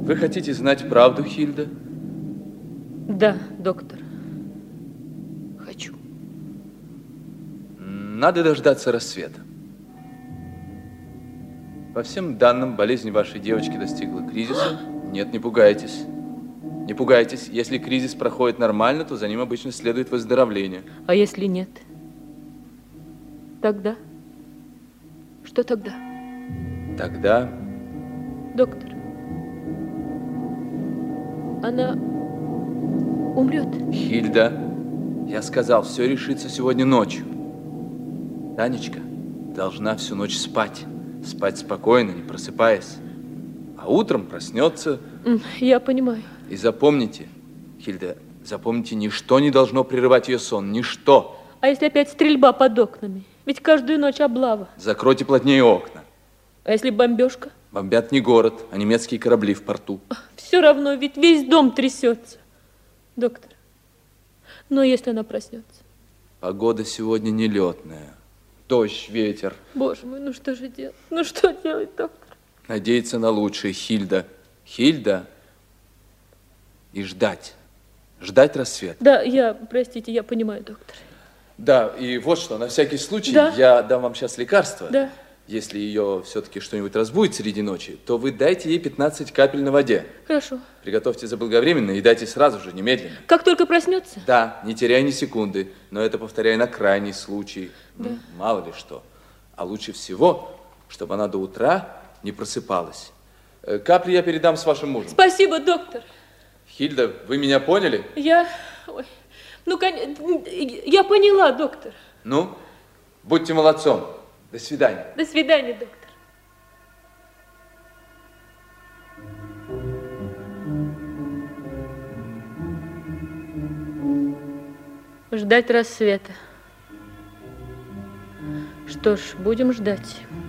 Вы хотите знать правду, Хильда? Да, доктор. Хочу. Надо дождаться рассвета. По всем данным, болезнь вашей девочки достигла кризиса. Нет, не пугайтесь. Не пугайтесь. Если кризис проходит нормально, то за ним обычно следует выздоровление. А если нет? Тогда? Что тогда? Тогда... Доктор, она умрет. Хильда, я сказал, все решится сегодня ночью. Танечка должна всю ночь спать. Спать спокойно, не просыпаясь. А утром проснется... Я понимаю. И запомните, Хильда, запомните, ничто не должно прерывать ее сон. Ничто. А если опять стрельба под окнами? Ведь каждую ночь облава. Закройте плотнее окна. А если бомбежка? Бомбят не город, а немецкие корабли в порту. Все равно, ведь весь дом трясется. Доктор, но если она проснется? Погода сегодня нелетная. Дождь, ветер. Боже мой, ну что же делать? Ну что делать, доктор? Надеяться на лучшее, Хильда. Хильда. И ждать. Ждать рассвета. Да, простите, я понимаю, доктор. Да, и вот что, на всякий случай, да. Я дам вам сейчас лекарство. Да. Если ее все-таки что-нибудь разбудит среди ночи, то вы дайте ей 15 капель на воде. Хорошо. Приготовьте заблаговременно и дайте сразу же, немедленно. Как только проснется? Да, не теряя ни секунды, но это, повторяю, на крайний случай. Да. Мало ли что. А лучше всего, чтобы она до утра не просыпалась. Капли я передам с вашим мужем. Спасибо, доктор. Хильда, вы меня поняли? Ой, ну, я поняла, доктор. Ну, будьте молодцом. До свидания. До свидания, доктор. Ждать рассвета. Что ж, будем ждать.